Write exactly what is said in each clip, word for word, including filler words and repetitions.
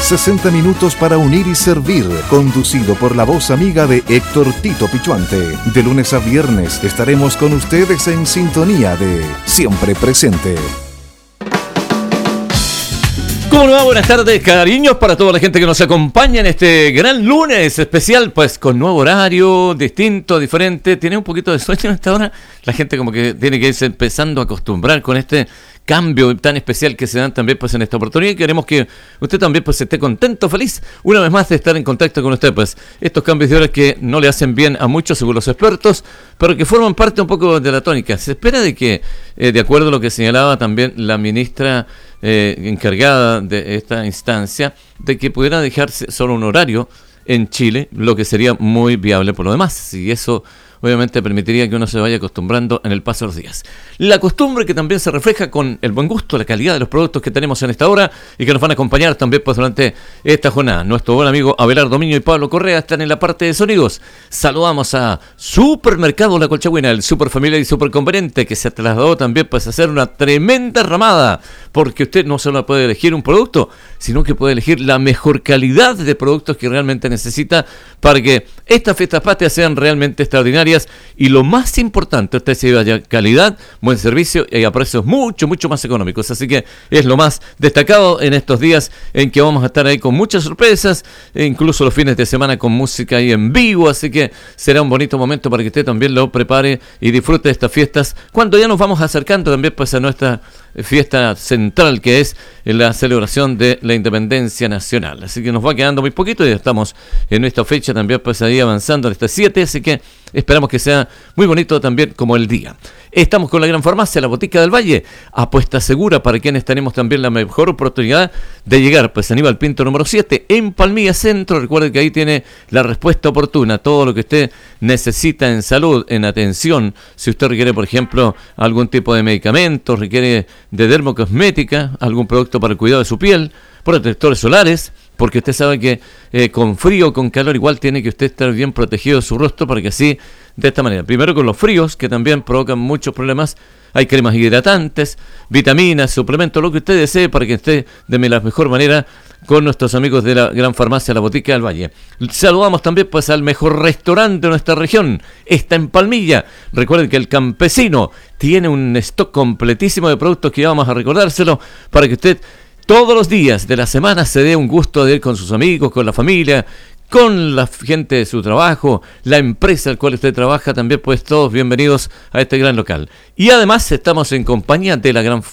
sesenta minutos para unir y servir, conducido por la voz amiga de Héctor Tito Pichuante. De lunes a viernes estaremos con ustedes en sintonía de Siempre Presente. ¿Cómo va? Buenas tardes, cariños para toda la gente que nos acompaña en este gran lunes especial, pues con nuevo horario, distinto, diferente. Tiene un poquito de sueño en esta hora. La gente como que tiene que irse empezando a acostumbrar con este cambio tan especial que se dan también pues en esta oportunidad, y queremos que usted también pues esté contento, feliz una vez más de estar en contacto con usted. Pues estos cambios de horas que no le hacen bien a muchos según los expertos, pero que forman parte un poco de la tónica. Se espera de que, eh, de acuerdo a lo que señalaba también la ministra eh, encargada de esta instancia, de que pudiera dejarse solo un horario en Chile, lo que sería muy viable por lo demás, y eso obviamente permitiría que uno se vaya acostumbrando en el paso de los días. La costumbre que también se refleja con el buen gusto, la calidad de los productos que tenemos en esta hora y que nos van a acompañar también pues durante esta jornada. Nuestro buen amigo Abelardo Miño y Pablo Correa están en la parte de sonidos. Saludamos a Supermercado La Colchagüina, el super familiar y super conveniente, que se trasladó también pues a hacer una tremenda ramada, porque usted no solo puede elegir un producto, sino que puede elegir la mejor calidad de productos que realmente necesita para que estas fiestas patrias sean realmente extraordinarias. Y lo más importante, usted se lleva calidad, buen servicio y a precios mucho, mucho más económicos. Así que es lo más destacado en estos días en que vamos a estar ahí con muchas sorpresas, e incluso los fines de semana con música ahí en vivo. Así que será un bonito momento para que usted también lo prepare y disfrute de estas fiestas, cuando ya nos vamos acercando también pues a nuestra fiesta central, que es la celebración de la independencia nacional. Así que nos va quedando muy poquito y ya estamos en esta fecha también pues ahí avanzando en este siete, así que esperamos que sea muy bonito también como el día. Estamos con la gran farmacia, la Botica del Valle, apuesta segura para quienes tenemos también la mejor oportunidad de llegar pues a Aníbal Pinto número siete en Palmilla Centro. Recuerde que ahí tiene la respuesta oportuna, todo lo que usted necesita en salud, en atención. Si usted requiere, por ejemplo, algún tipo de medicamento, requiere de dermocosmética, algún producto para el cuidado de su piel, protectores solares, porque usted sabe que eh, con frío o con calor igual tiene que usted estar bien protegido de su rostro, para que así, de esta manera, primero con los fríos, que también provocan muchos problemas, hay cremas hidratantes, vitaminas, suplementos, lo que usted desee, para que esté de la mejor manera con nuestros amigos de la gran farmacia La Botica del Valle. Saludamos también pues al mejor restaurante de nuestra región, está en Palmilla. Recuerden que el Campesino tiene un stock completísimo de productos que vamos a recordárselo, para que usted todos los días de la semana se dé un gusto de ir con sus amigos, con la familia, con la gente de su trabajo, la empresa al cual usted trabaja, también pues todos bienvenidos a este gran local. Y además estamos en compañía de la gran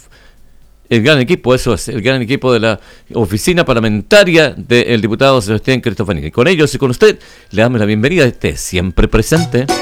el gran equipo, eso es, el gran equipo de la oficina parlamentaria del diputado Sebastián Cristofanini. Con ellos y con usted le damos la bienvenida a este Siempre Presente.